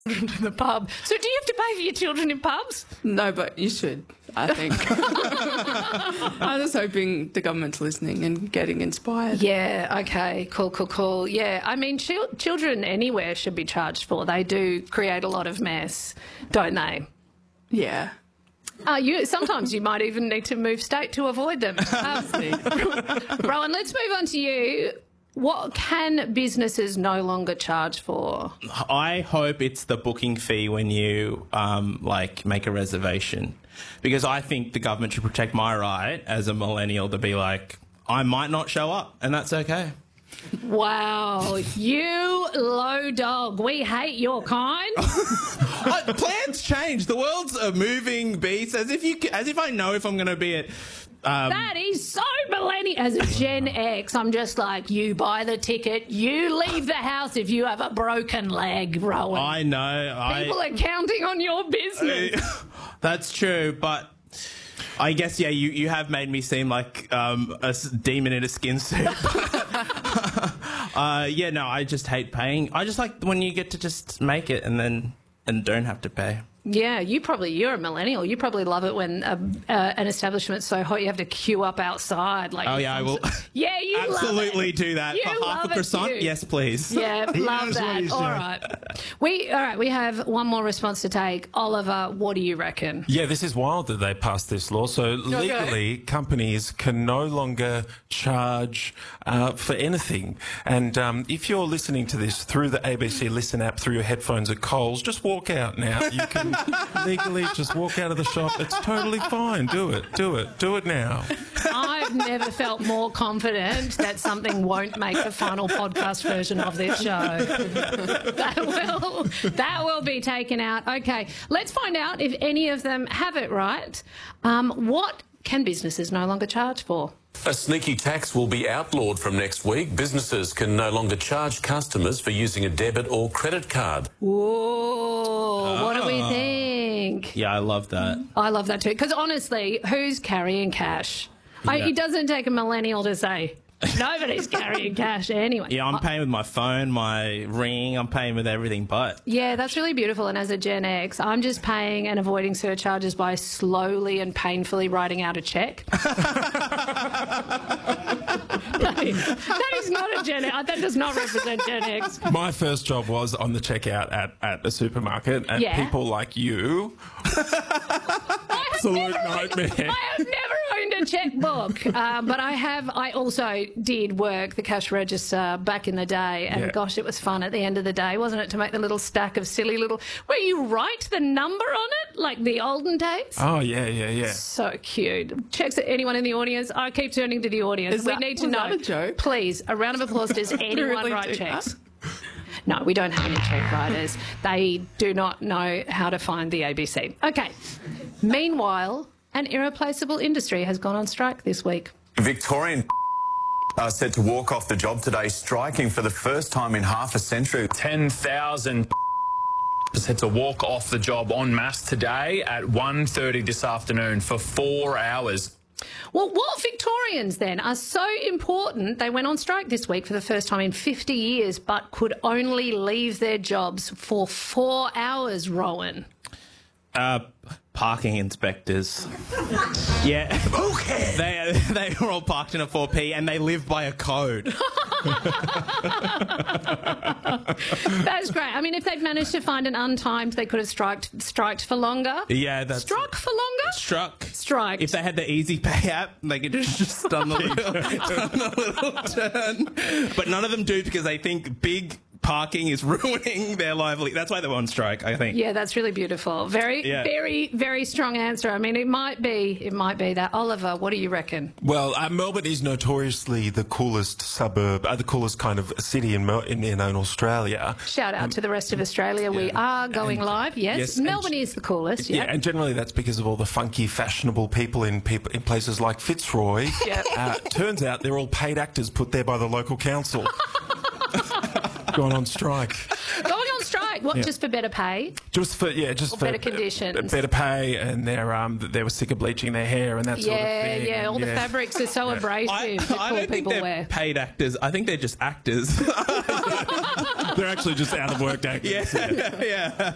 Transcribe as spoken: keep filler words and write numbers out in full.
children in the pub. So do you have to pay for your children in pubs? No, but you should, I think. I'm just hoping the government's listening and getting inspired. Yeah, okay, cool, cool, cool. Yeah, I mean, chil- children anywhere should be charged for. They do create a lot of mess, don't they? Yeah. Uh, you, sometimes you might even need to move state to avoid them. Um, Rowan, let's move on to you. What can businesses no longer charge for? I hope it's the booking fee when you, um, like, make a reservation. Because I think the government should protect my right as a millennial to be like, I might not show up, and that's okay. Wow, you low dog. We hate your kind. uh, plans change. The world's a moving beast. As if you, as if I know if I'm going to be at. Um, that is so millennial. As a Gen X, I'm just like, you buy the ticket, you leave the house if you have a broken leg, Rowan. I know. People I, are counting on your business. Uh, that's true, but I guess, yeah, you, you have made me seem like um, a demon in a skin suit. uh, yeah, no, I just hate paying. I just like when you get to just make it and then and don't have to pay. Yeah, you probably, you're a millennial. You probably love it when uh, uh, an establishment's so hot you have to queue up outside. Like, oh, yeah, I will. Yeah, you absolutely love it. do that. You For half a croissant? It, yes, please. Yeah, love that. All right. We, all right, we have one more response to take. Oliver, what do you reckon? Yeah, this is wild that they passed this law. So legally, okay. companies can no longer charge uh, for anything. And um, if you're listening to this through the A B C Listen app, through your headphones at Coles, just walk out now. You can legally just walk out of the shop. It's totally fine. Do it. Do it. Do it now. I've never felt more confident that something won't make the final podcast version of this show. That will, that will be taken out. Okay, let's find out if any of them have it right. Um, what can businesses no longer charge for? A sneaky tax will be outlawed from next week. Businesses can no longer charge customers for using a debit or credit card. Whoa, what do we think? Yeah, I love that. I love that too. Because honestly, who's carrying cash? Yeah. I, it doesn't take a millennial to say, nobody's carrying cash anyway. Yeah, I'm paying with my phone, my ring, I'm paying with everything but. Yeah, that's really beautiful. And as a Gen X, I'm just paying and avoiding surcharges by slowly and painfully writing out a cheque. that, is, that is not a Gen X. That does not represent Gen X. My first job was on the checkout at, at a supermarket, and yeah. people like you... Absolute nightmare. I have never owned a checkbook, uh, but I have. I also did work the cash register back in the day, and yeah. gosh, it was fun at the end of the day, wasn't it? To make the little stack of silly little, where you write the number on it, like the olden days. Oh yeah, yeah, yeah. So cute. Checks at anyone in the audience. I keep turning to the audience. Is we that, need to was know. That a joke? Please, a round of applause. Does anyone really write checks? That? No, we don't have any check writers. They do not know how to find the A B C. Okay. Meanwhile, an irreplaceable industry has gone on strike this week. Victorian are set to walk off the job today, striking for the first time in half a century. ten thousand are set to walk off the job en masse today at one thirty this afternoon for four hours. Well, what Victorians then are so important, they went on strike this week for the first time in fifty years, but could only leave their jobs for four hours, Rowan? Uh, parking inspectors. Yeah. Okay. They, they were all parked in a four P and they live by a code. That's great. I mean, if they'd managed to find an untimed, they could have striked, striked for longer. Yeah, that's... Struck for longer? Struck. Striked. If they had the Easy Pay app, they could just, just done, the little, done the little turn. But none of them do because they think big... parking is ruining their livelihood. That's why they were on strike, I think. Yeah, that's really beautiful. Very, yeah. very, very strong answer. I mean, it might be, it might be that. Oliver, what do you reckon? Well, uh, Melbourne is notoriously the coolest suburb, uh, the coolest kind of city in Mel- in, in, in Australia. Shout out um, to the rest of Australia. Yeah. We are going and, live. Yes, yes Melbourne is the coolest. Yeah, yep. and generally that's because of all the funky, fashionable people in people in places like Fitzroy. Yep. Uh, turns out they're all paid actors put there by the local council. Going on strike. Going on strike. What? Yeah. Just for better pay? Just for yeah, just or for better conditions. Uh, better pay, and they're um they were sick of bleaching their hair and that yeah, sort of thing. Yeah, yeah. All yeah. the fabrics are so abrasive. I, that I poor don't think people they're wear. paid actors. I think they're just actors. They're actually just out of work actors. Yeah, yeah.